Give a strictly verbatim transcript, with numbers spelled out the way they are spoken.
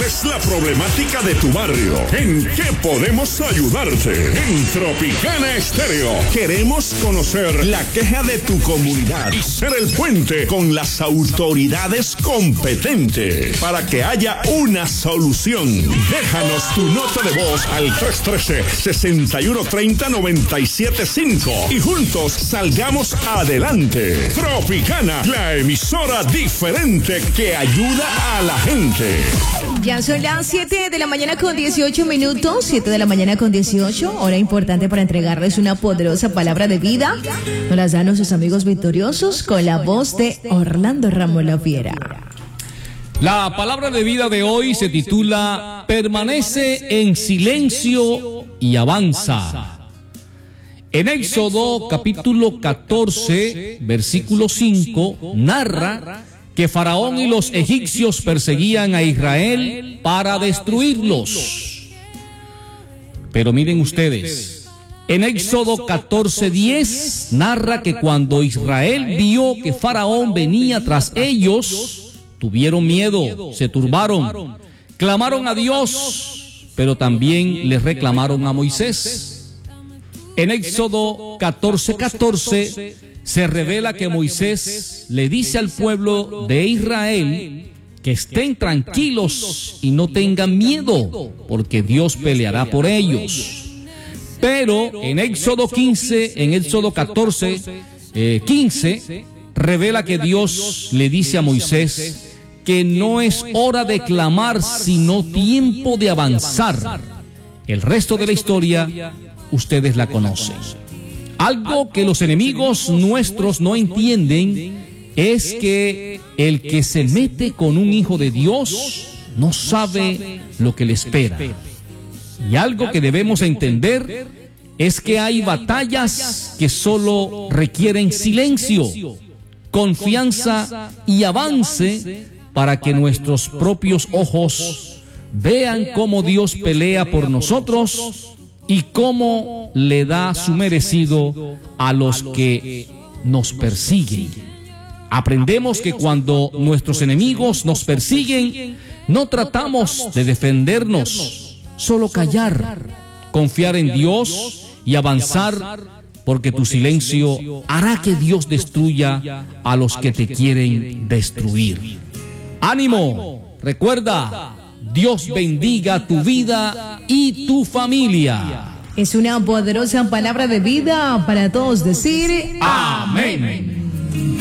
es la problemática de tu barrio? ¿En qué podemos ayudarte? En Tropicana Estéreo queremos conocer la queja de tu comunidad y ser el puente con las autoridades competentes para que haya una solución. Déjanos tu nota de voz al tres uno tres, seis uno tres cero, nueve siete cinco y juntos salgamos adelante. Tropicana, la emisora diferente que ayuda a la gente. Ya son las siete de la mañana con dieciocho minutos, siete de la mañana con dieciocho, hora importante para entregarles una poderosa palabra de vida. Nos las dan nuestros amigos victoriosos con la voz de Orlando Ramos La Fiera. La palabra de vida de hoy se titula Permanece en silencio y avanza. En Éxodo capítulo catorce, versículo cinco, narra que Faraón y los egipcios perseguían a Israel para destruirlos. Pero miren ustedes, en Éxodo catorce diez narra que cuando Israel vio que Faraón venía tras ellos, tuvieron miedo, se turbaron, clamaron a Dios, pero también le reclamaron a Moisés. En Éxodo catorce catorce se revela que Moisés le dice al pueblo de Israel que estén tranquilos y no tengan miedo, porque Dios peleará por ellos. Pero en Éxodo quince, en Éxodo catorce, eh, quince, revela que Dios le dice a Moisés que no es hora de clamar, sino tiempo de avanzar. El resto de la historia, ustedes la conocen. Algo que los enemigos nuestros no entienden es que el que se mete con un hijo de Dios no sabe lo que le espera. Y algo que debemos entender es que hay batallas que solo requieren silencio, confianza y avance para que nuestros propios ojos vean cómo Dios pelea por nosotros y cómo le da su merecido a los que nos persiguen. Aprendemos que cuando nuestros enemigos nos persiguen, no tratamos de defendernos, solo callar, confiar en Dios y avanzar, porque tu silencio hará que Dios destruya a los que te quieren destruir. ¡Ánimo! Recuerda, Dios bendiga tu vida y tu familia. Es una poderosa palabra de vida para todos decir amén.